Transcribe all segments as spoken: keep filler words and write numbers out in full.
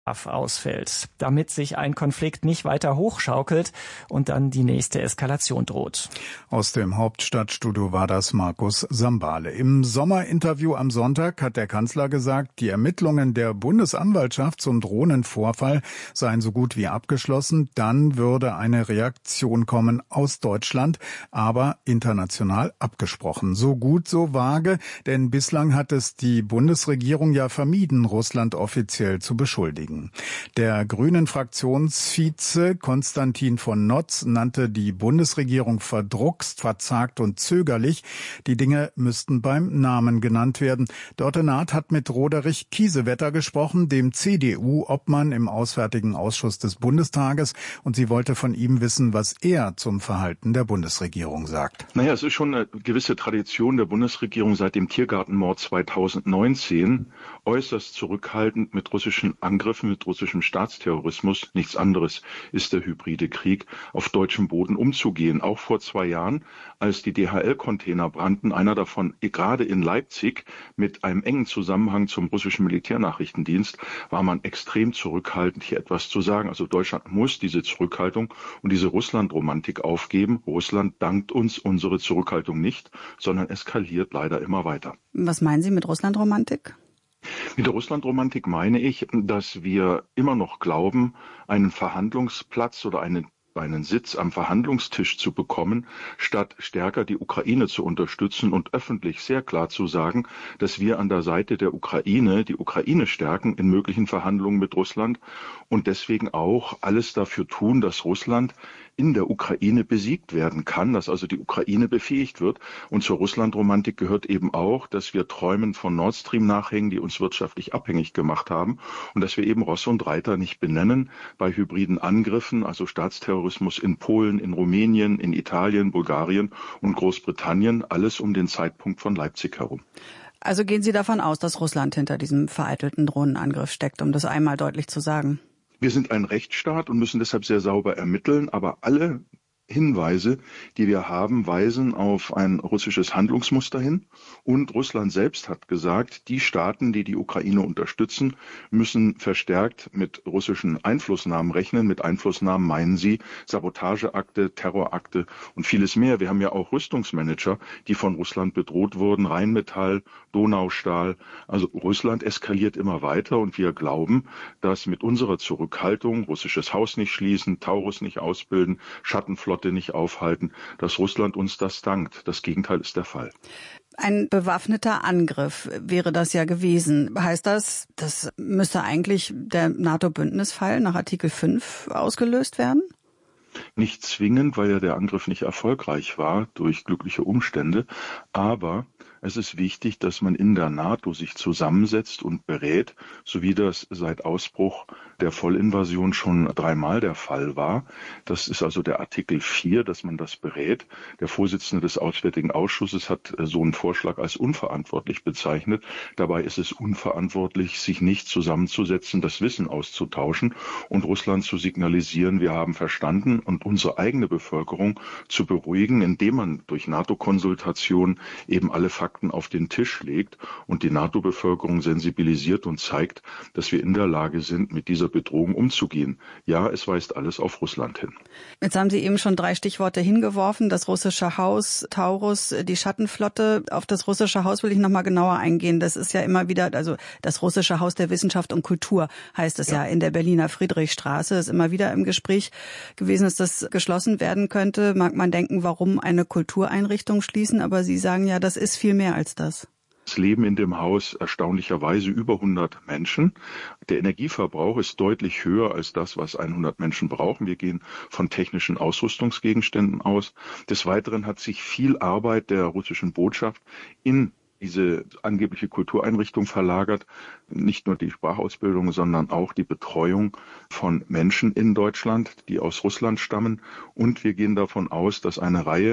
ausfällt, damit sich ein Konflikt nicht weiter hochschaukelt und dann die nächste Eskalation droht. Aus dem Hauptstadtstudio war das Markus Sambale. Im Sommerinterview am Sonntag hat der Kanzler gesagt, die Ermittlungen der Bundesanwaltschaft zum Drohnenvorfall seien so gut wie abgeschlossen. Dann würde eine Reaktion kommen aus Deutschland, aber international abgesprochen. So gut, so vage, denn bislang hat es die Bundesregierung ja vermieden, Russland offiziell zu beschuldigen. Der Grünen-Fraktionsvize Konstantin von Notz nannte die Bundesregierung verdruckst, verzagt und zögerlich. Die Dinge müssten beim Namen genannt werden. Dörte Naht hat mit Roderich Kiesewetter gesprochen, dem C D U-Obmann im Auswärtigen Ausschuss des Bundestages, und sie wollte von ihm wissen, was er zum Verhalten der Bundesregierung sagt. Naja, es ist schon eine gewisse Tradition der Bundesregierung seit dem Tiergartenmord zweitausendneunzehn, äußerst zurückhaltend mit russischen Angriffen, mit russischem Staatsterrorismus, nichts anderes ist der hybride Krieg, auf deutschem Boden umzugehen. Auch vor zwei Jahren, als die D H L-Container brannten, einer davon gerade in Leipzig mit einem engen Zusammenhang zum russischen Militärnachrichtendienst, war man extrem zurückhaltend, hier etwas zu sagen. Also Deutschland muss diese Zurückhaltung und diese Russland-Romantik aufgeben. Russland dankt uns unsere Zurückhaltung nicht, sondern eskaliert leider immer weiter. Was meinen Sie mit Russland-Romantik? Mit der Russlandromantik meine ich, dass wir immer noch glauben, einen Verhandlungsplatz oder einen einen Sitz am Verhandlungstisch zu bekommen, statt stärker die Ukraine zu unterstützen und öffentlich sehr klar zu sagen, dass wir an der Seite der Ukraine die Ukraine stärken in möglichen Verhandlungen mit Russland und deswegen auch alles dafür tun, dass Russland in der Ukraine besiegt werden kann, dass also die Ukraine befähigt wird. Und zur Russlandromantik gehört eben auch, dass wir Träumen von Nord Stream nachhängen, die uns wirtschaftlich abhängig gemacht haben und dass wir eben Ross und Reiter nicht benennen bei hybriden Angriffen, also Staatsterrorismus in Polen, in Rumänien, in Italien, Bulgarien und Großbritannien, alles um den Zeitpunkt von Leipzig herum. Also gehen Sie davon aus, dass Russland hinter diesem vereitelten Drohnenangriff steckt, um das einmal deutlich zu sagen? Wir sind ein Rechtsstaat und müssen deshalb sehr sauber ermitteln, aber alle Hinweise, die wir haben, weisen auf ein russisches Handlungsmuster hin. Und Russland selbst hat gesagt, die Staaten, die die Ukraine unterstützen, müssen verstärkt mit russischen Einflussnahmen rechnen. Mit Einflussnahmen meinen sie Sabotageakte, Terrorakte und vieles mehr. Wir haben ja auch Rüstungsmanager, die von Russland bedroht wurden, Rheinmetall, Donaustahl. Also Russland eskaliert immer weiter und wir glauben, dass mit unserer Zurückhaltung, russisches Haus nicht schließen, Taurus nicht ausbilden, Schattenflotte nicht aufhalten, dass Russland uns das dankt. Das Gegenteil ist der Fall. Ein bewaffneter Angriff wäre das ja gewesen. Heißt das, das müsste eigentlich der NATO-Bündnisfall nach Artikel fünf ausgelöst werden? Nicht zwingend, weil ja der Angriff nicht erfolgreich war durch glückliche Umstände, aber es ist wichtig, dass man in der NATO sich zusammensetzt und berät, so wie das seit Ausbruch der Vollinvasion schon dreimal der Fall war. Das ist also der Artikel vier, dass man das berät. Der Vorsitzende des Auswärtigen Ausschusses hat so einen Vorschlag als unverantwortlich bezeichnet. Dabei ist es unverantwortlich, sich nicht zusammenzusetzen, das Wissen auszutauschen und Russland zu signalisieren, wir haben verstanden, und unsere eigene Bevölkerung zu beruhigen, indem man durch NATO-Konsultation eben alle Fakten auf den Tisch legt und die NATO-Bevölkerung sensibilisiert und zeigt, dass wir in der Lage sind, mit dieser Bedrohung umzugehen. Ja, es weist alles auf Russland hin. Jetzt haben Sie eben schon drei Stichworte hingeworfen. Das russische Haus, Taurus, die Schattenflotte. Auf das russische Haus will ich noch mal genauer eingehen. Das ist ja immer wieder, also das russische Haus der Wissenschaft und Kultur heißt es ja, ja in der Berliner Friedrichstraße. Ist immer wieder im Gespräch gewesen, dass das geschlossen werden könnte. Mag man denken, warum eine Kultureinrichtung schließen? Aber Sie sagen ja, das ist viel mehr als das. Es leben in dem Haus erstaunlicherweise über hundert Menschen. Der Energieverbrauch ist deutlich höher als das, was hundert Menschen brauchen. Wir gehen von technischen Ausrüstungsgegenständen aus. Des Weiteren hat sich viel Arbeit der russischen Botschaft in diese angebliche Kultureinrichtung verlagert. Nicht nur die Sprachausbildung, sondern auch die Betreuung von Menschen in Deutschland, die aus Russland stammen. Und wir gehen davon aus, dass eine Reihe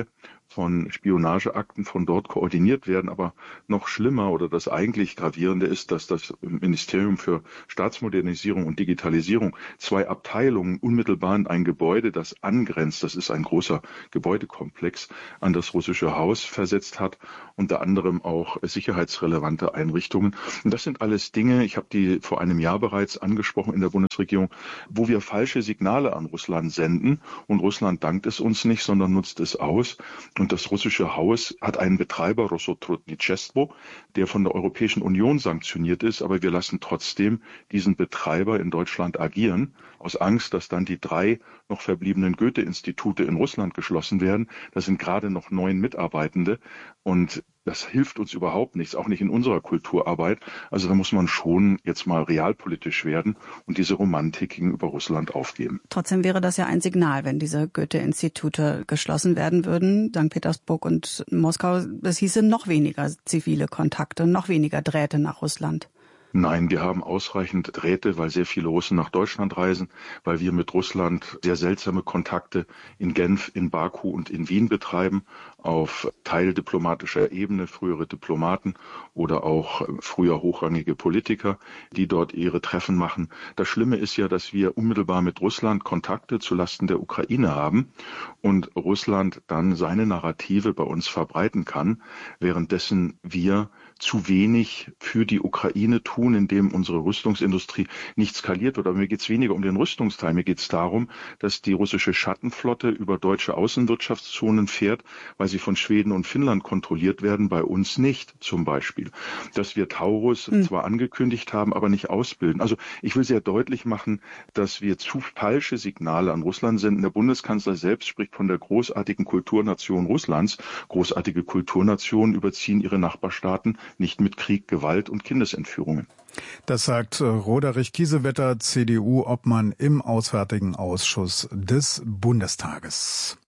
von Spionageakten von dort koordiniert werden. Aber noch schlimmer oder das eigentlich Gravierende ist, dass das Ministerium für Staatsmodernisierung und Digitalisierung zwei Abteilungen unmittelbar in ein Gebäude, das angrenzt, das ist ein großer Gebäudekomplex, an das russische Haus versetzt hat, unter anderem auch sicherheitsrelevante Einrichtungen. Und das sind alles Dinge, ich habe die vor einem Jahr bereits angesprochen in der Bundesregierung, wo wir falsche Signale an Russland senden. Und Russland dankt es uns nicht, sondern nutzt es aus. Und das russische Haus hat einen Betreiber, Rossotrudnichestvo, der von der Europäischen Union sanktioniert ist. Aber wir lassen trotzdem diesen Betreiber in Deutschland agieren, aus Angst, dass dann die drei noch verbliebenen Goethe-Institute in Russland geschlossen werden. Das sind gerade noch neun Mitarbeitende. Und das hilft uns überhaupt nichts, auch nicht in unserer Kulturarbeit. Also da muss man schon jetzt mal realpolitisch werden und diese Romantik gegenüber Russland aufgeben. Trotzdem wäre das ja ein Signal, wenn diese Goethe-Institute geschlossen werden würden. Sankt Petersburg und Moskau, das hieße noch weniger zivile Kontakte, noch weniger Drähte nach Russland. Nein, wir haben ausreichend Drähte, weil sehr viele Russen nach Deutschland reisen, weil wir mit Russland sehr seltsame Kontakte in Genf, in Baku und in Wien betreiben, auf teildiplomatischer Ebene, frühere Diplomaten oder auch früher hochrangige Politiker, die dort ihre Treffen machen. Das Schlimme ist ja, dass wir unmittelbar mit Russland Kontakte zulasten der Ukraine haben und Russland dann seine Narrative bei uns verbreiten kann, währenddessen wir zu wenig für die Ukraine tun, indem unsere Rüstungsindustrie nicht skaliert wird. Aber mir geht es weniger um den Rüstungsteil. Mir geht es darum, dass die russische Schattenflotte über deutsche Außenwirtschaftszonen fährt, weil sie von Schweden und Finnland kontrolliert werden, bei uns nicht zum Beispiel. Dass wir Taurus mhm. zwar angekündigt haben, aber nicht ausbilden. Also ich will sehr deutlich machen, dass wir zu falsche Signale an Russland senden. Der Bundeskanzler selbst spricht von der großartigen Kulturnation Russlands. Großartige Kulturnationen überziehen ihre Nachbarstaaten nicht mit Krieg, Gewalt und Kindesentführungen. Das sagt Roderich Kiesewetter, C D U-Obmann im Auswärtigen Ausschuss des Bundestages.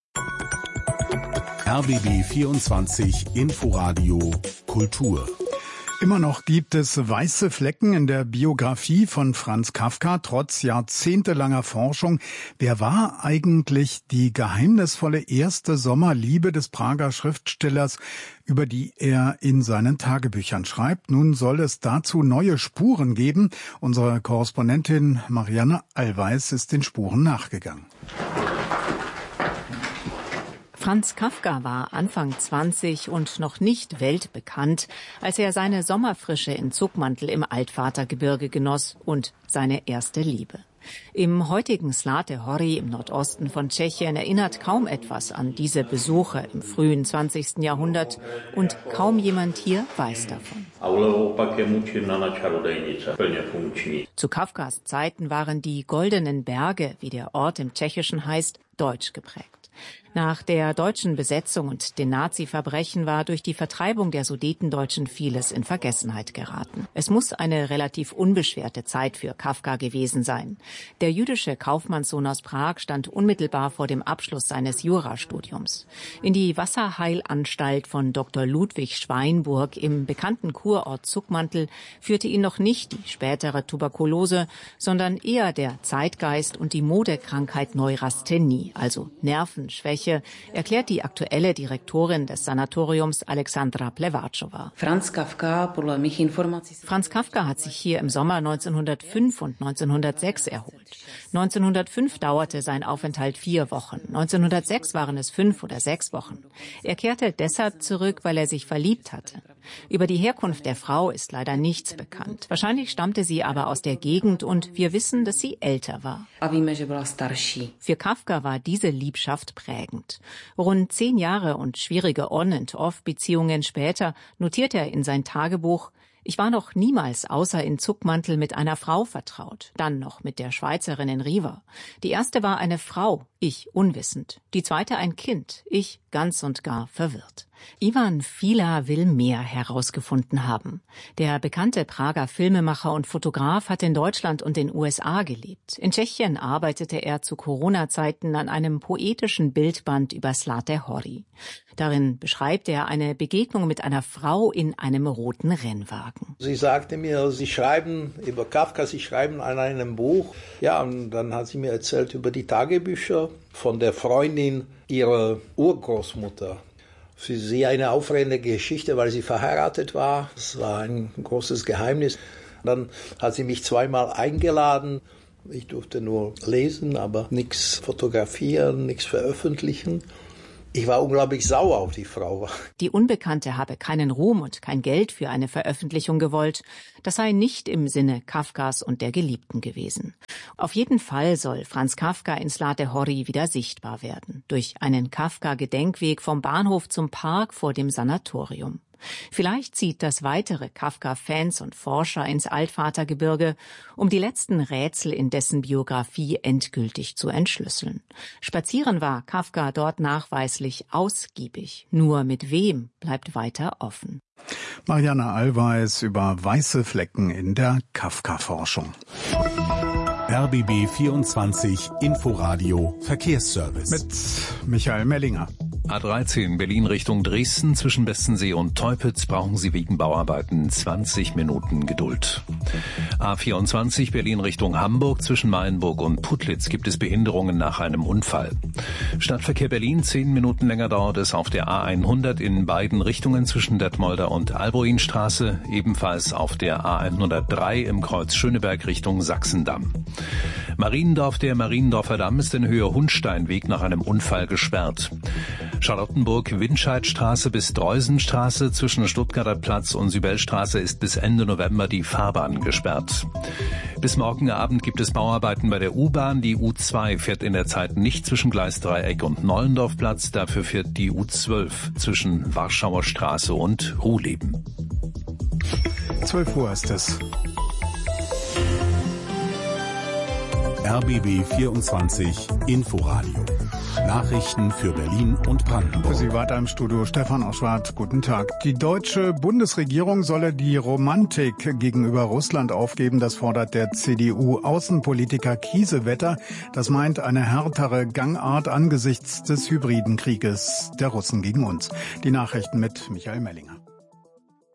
R B B vierundzwanzig Inforadio Kultur. Immer noch gibt es weiße Flecken in der Biografie von Franz Kafka, trotz jahrzehntelanger Forschung. Wer war eigentlich die geheimnisvolle erste Sommerliebe des Prager Schriftstellers, über die er in seinen Tagebüchern schreibt? Nun soll es dazu neue Spuren geben. Unsere Korrespondentin Marianne Allweis ist den Spuren nachgegangen. Franz Kafka war Anfang zwanzig und noch nicht weltbekannt, als er seine Sommerfrische in Zuckmantel im Altvatergebirge genoss und seine erste Liebe. Im heutigen Zlaté Hory im Nordosten von Tschechien erinnert kaum etwas an diese Besuche im frühen zwanzigsten Jahrhundert und kaum jemand hier weiß davon. Zu Kafkas Zeiten waren die Goldenen Berge, wie der Ort im Tschechischen heißt, deutsch geprägt. Nach der deutschen Besetzung und den Nazi-Verbrechen war durch die Vertreibung der Sudetendeutschen vieles in Vergessenheit geraten. Es muss eine relativ unbeschwerte Zeit für Kafka gewesen sein. Der jüdische Kaufmannssohn aus Prag stand unmittelbar vor dem Abschluss seines Jurastudiums. In die Wasserheilanstalt von Doktor Ludwig Schweinburg im bekannten Kurort Zuckmantel führte ihn noch nicht die spätere Tuberkulose, sondern eher der Zeitgeist und die Modekrankheit Neurasthenie, also Nervenschwäche, erklärt die aktuelle Direktorin des Sanatoriums Alexandra Plevatschowa. Franz Kafka, Franz Kafka hat sich hier im Sommer neunzehnhundertfünf und neunzehnhundertsechs erholt. neunzehnhundertfünf dauerte sein Aufenthalt vier Wochen. neunzehnhundertsechs waren es fünf oder sechs Wochen. Er kehrte deshalb zurück, weil er sich verliebt hatte. Über die Herkunft der Frau ist leider nichts bekannt. Wahrscheinlich stammte sie aber aus der Gegend und wir wissen, dass sie älter war. Für Kafka war diese Liebschaft prägend. Rund zehn Jahre und schwierige On-and-Off-Beziehungen später notierte er in sein Tagebuch: Ich war noch niemals außer in Zuckmantel mit einer Frau vertraut, dann noch mit der Schweizerin in Riva. Die erste war eine Frau, ich unwissend, die zweite ein Kind, ich ganz und gar verwirrt. Ivan Fila will mehr herausgefunden haben. Der bekannte Prager Filmemacher und Fotograf hat in Deutschland und den U S A gelebt. In Tschechien arbeitete er zu Corona-Zeiten an einem poetischen Bildband über Zlaté Hory. Darin beschreibt er eine Begegnung mit einer Frau in einem roten Rennwagen. Sie sagte mir, Sie schreiben über Kafka, Sie schreiben an einem Buch. Ja, und dann hat sie mir erzählt über die Tagebücher von der Freundin ihrer Urgroßmutter. Für sie eine aufregende Geschichte, weil sie verheiratet war. Das war ein großes Geheimnis. Dann hat sie mich zweimal eingeladen. Ich durfte nur lesen, aber nichts fotografieren, nichts veröffentlichen. Ich war unglaublich sauer auf die Frau. Die Unbekannte habe keinen Ruhm und kein Geld für eine Veröffentlichung gewollt. Das sei nicht im Sinne Kafkas und der Geliebten gewesen. Auf jeden Fall soll Franz Kafka in Zlaté Hory wieder sichtbar werden. Durch einen Kafka-Gedenkweg vom Bahnhof zum Park vor dem Sanatorium. Vielleicht zieht das weitere Kafka-Fans und Forscher ins Altvatergebirge, um die letzten Rätsel in dessen Biografie endgültig zu entschlüsseln. Spazieren war Kafka dort nachweislich ausgiebig. Nur mit wem bleibt weiter offen. Marianne Allweis über weiße Flecken in der Kafka-Forschung. R B B vierundzwanzig Inforadio Verkehrsservice. Mit Michael Mellinger. A dreizehn Berlin Richtung Dresden zwischen Bestensee und Teupitz brauchen Sie wegen Bauarbeiten zwanzig Minuten Geduld. A vierundzwanzig Berlin Richtung Hamburg zwischen Mayenburg und Putlitz gibt es Behinderungen nach einem Unfall. Stadtverkehr Berlin, zehn Minuten länger dauert es auf der A hundert in beiden Richtungen zwischen Detmolder und Alboinstraße, ebenfalls auf der A hundertdrei im Kreuz Schöneberg Richtung Sachsendamm. Mariendorf, der Mariendorfer Damm ist in Höhe Hundsteinweg nach einem Unfall gesperrt. Charlottenburg-Windscheidstraße bis Dreusenstraße zwischen Stuttgarter Platz und Sybelstraße ist bis Ende November die Fahrbahn gesperrt. Bis morgen Abend gibt es Bauarbeiten bei der U-Bahn. Die U zwei fährt in der Zeit nicht zwischen Gleisdreieck und Nollendorfplatz. Dafür fährt die U zwölf zwischen Warschauer Straße und Ruhleben. zwölf Uhr ist es. R B B vierundzwanzig Inforadio. Nachrichten für Berlin und Brandenburg. Für Sie weiter im Studio Stefan Oschwart. Guten Tag. Die deutsche Bundesregierung solle die Romantik gegenüber Russland aufgeben. Das fordert der C D U-Außenpolitiker Kiesewetter. Das meint eine härtere Gangart angesichts des hybriden Krieges der Russen gegen uns. Die Nachrichten mit Michael Mellinger.